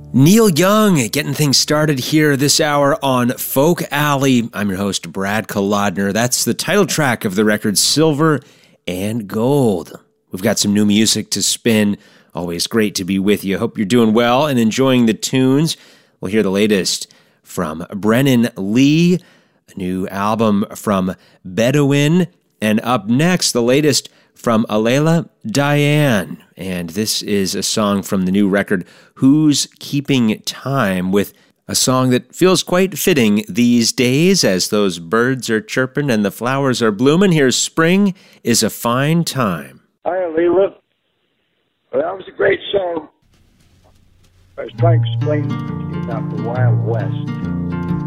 Neil Young getting things started here this hour on Folk Alley. I'm your host, Brad Kolodner. That's the title track of the record, Silver and Gold. We've got some new music to spin. Always great to be with you. Hope you're doing well and enjoying the tunes. We'll hear the latest from Brennan Lee, a new album from Bedouin, and up next, the latest from Alela Diane. And this is a song from the new record, Who's Keeping Time, with a song that feels quite fitting these days as those birds are chirping and the flowers are blooming. Here's Spring is a Fine Time. Hi, Alela. Well, that was a great song. I was trying to explain to you about the Wild West.